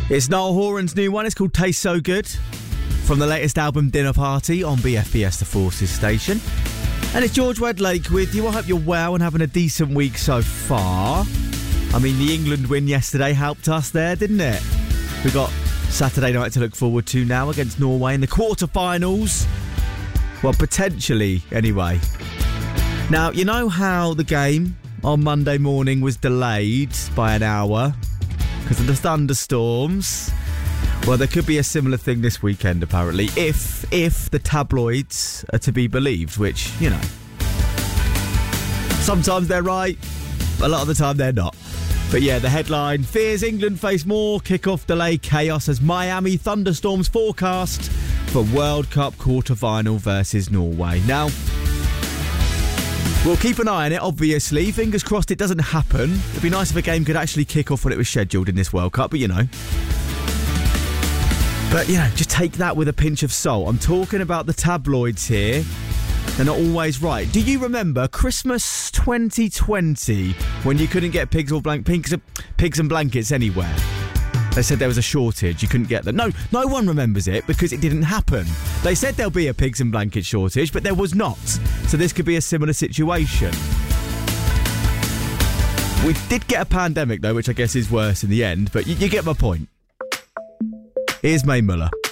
It's Niall Horan's new one. It's called Taste So Good, from the latest album Dinner Party on BFBS The Forces station. And it's George Wedlake with you. I hope you're well and having a decent week so far. I mean, the England win yesterday helped us there, didn't it? We've got Saturday night to look forward to now against Norway in the quarterfinals. Well, potentially, anyway. Now, you know how the game on Monday morning was delayed by an hour because of the thunderstorms? Well, there could be a similar thing this weekend, apparently, if the tabloids are to be believed, which, you know, sometimes they're right, a lot of the time they're not. But yeah, the headline, fears England face more kickoff delay chaos as Miami thunderstorms forecast for World Cup quarter-final versus Norway. Now, we'll keep an eye on it, obviously. Fingers crossed it doesn't happen. It'd be nice if a game could actually kick off when it was scheduled in this World Cup, but you know. But, you know, just take that with a pinch of salt. I'm talking about the tabloids here. They're not always right. Do you remember Christmas 2020 when you couldn't get pigs and blankets anywhere? They said there was a shortage. You couldn't get them. No one remembers it because it didn't happen. They said there'll be a pigs and blanket shortage, but there was not. So this could be a similar situation. We did get a pandemic, though, which I guess is worse in the end, but you get my point. Here's Mae Muller.